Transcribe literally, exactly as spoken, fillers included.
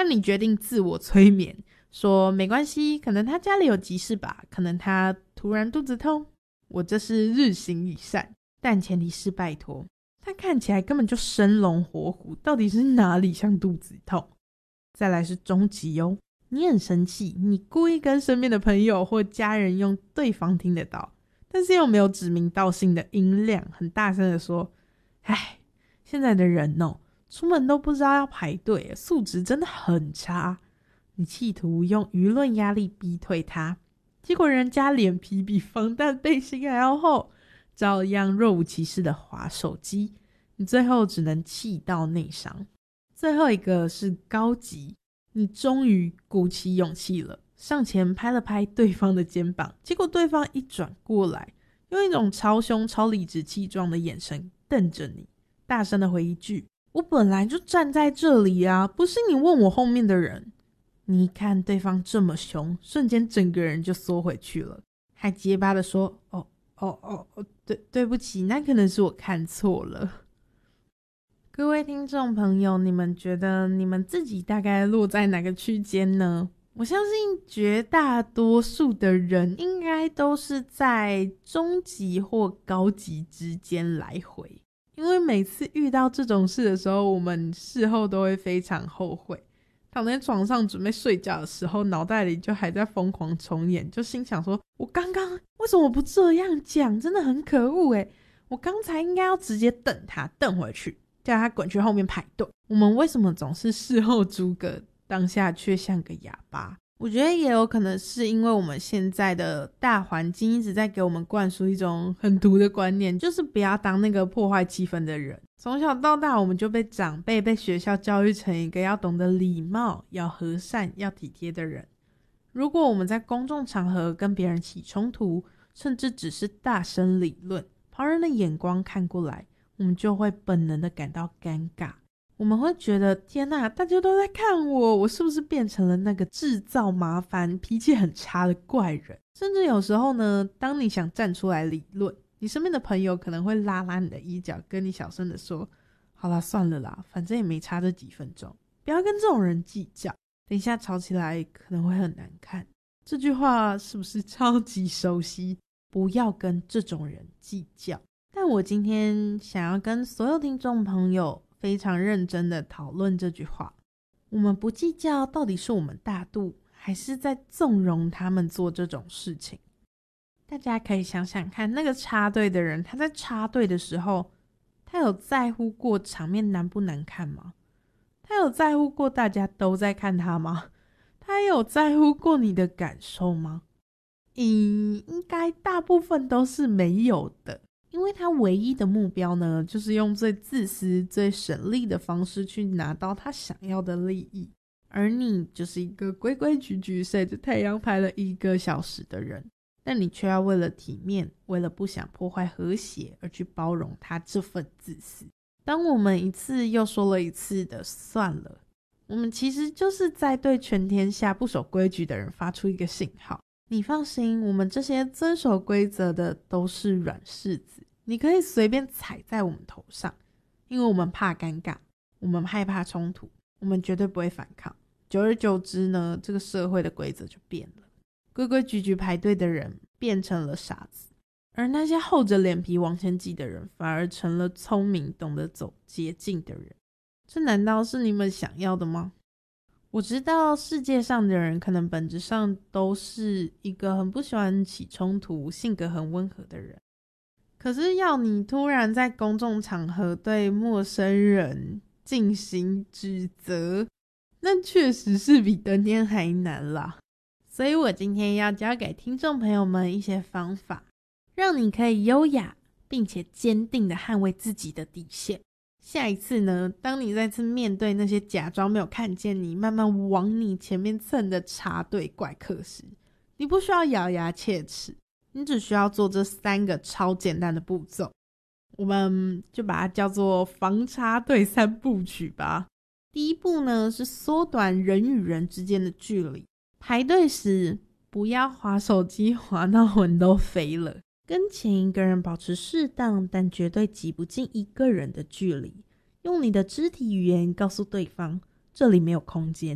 你决定自我催眠，说没关系，可能他家里有急事吧，可能他突然肚子痛，我这是日行一善，但前提是拜托他看起来根本就生龙活虎，到底是哪里像肚子痛。再来是终极哦，你很生气，你故意跟身边的朋友或家人用对方听得到但是又没有指名道姓的音量很大声的说，唉，现在的人哦，出门都不知道要排队，素质真的很差。你企图用舆论压力逼退他，结果人家脸皮比防弹背心还要厚，照样若无其事的滑手机，你最后只能气到内伤。最后一个是高级，你终于鼓起勇气了，上前拍了拍对方的肩膀，结果对方一转过来，用一种超凶超理直气壮的眼神瞪着你，大声的回一句，我本来就站在这里啊，不是你问我后面的人。你一看对方这么凶，瞬间整个人就缩回去了，还结巴的说，哦哦哦哦，对对不起，那可能是我看错了。各位听众朋友，你们觉得你们自己大概落在哪个区间呢？我相信绝大多数的人应该都是在中级或高级之间来回，因为每次遇到这种事的时候，我们事后都会非常后悔，躺在床上准备睡觉的时候，脑袋里就还在疯狂重演，就心想说，我刚刚为什么不这样讲，真的很可恶耶，我刚才应该要直接瞪他瞪回去，叫他滚去后面排队。我们为什么总是事后诸葛，当下却像个哑巴？我觉得也有可能是因为我们现在的大环境一直在给我们灌输一种很毒的观念，就是不要当那个破坏气氛的人。从小到大我们就被长辈被学校教育成一个要懂得礼貌，要和善，要体贴的人。如果我们在公众场合跟别人起冲突，甚至只是大声理论，旁人的眼光看过来，我们就会本能的感到尴尬。我们会觉得天哪，大家都在看我，我是不是变成了那个制造麻烦脾气很差的怪人？甚至有时候呢，当你想站出来理论，你身边的朋友可能会拉拉你的衣角，跟你小声的说，好啦算了啦，反正也没差这几分钟，不要跟这种人计较，等一下吵起来可能会很难看。这句话是不是超级熟悉？不要跟这种人计较。但我今天想要跟所有听众朋友非常认真的讨论这句话，我们不计较到底是我们大度，还是在纵容他们做这种事情？大家可以想想看，那个插队的人，他在插队的时候，他有在乎过场面难不难看吗？他有在乎过大家都在看他吗？他有在乎过你的感受吗？嗯，应该大部分都是没有的。因为他唯一的目标呢，就是用最自私最省力的方式去拿到他想要的利益，而你就是一个规规矩矩晒着太阳拍了一个小时的人，但你却要为了体面，为了不想破坏和谐而去包容他这份自私。当我们一次又说了一次的算了，我们其实就是在对全天下不守规矩的人发出一个信号，你放心，我们这些遵守规则的都是软柿子，你可以随便踩在我们头上，因为我们怕尴尬，我们害怕冲突，我们绝对不会反抗。久而久之呢，这个社会的规则就变了，规规矩矩排队的人变成了傻子，而那些厚着脸皮往前挤的人反而成了聪明懂得走捷径的人。这难道是你们想要的吗？我知道世界上的人可能本质上都是一个很不喜欢起冲突，性格很温和的人，可是要你突然在公众场合对陌生人进行指责，那确实是比登天还难啦。所以我今天要教给听众朋友们一些方法，让你可以优雅并且坚定地捍卫自己的底线。下一次呢，当你再次面对那些假装没有看见你，慢慢往你前面蹭的插队怪客时，你不需要咬牙切齿，你只需要做这三个超简单的步骤，我们就把它叫做防插队三部曲吧。第一步呢，是缩短人与人之间的距离。排队时不要滑手机滑到魂都飞了，跟前一个人保持适当但绝对挤不进一个人的距离，用你的肢体语言告诉对方这里没有空间，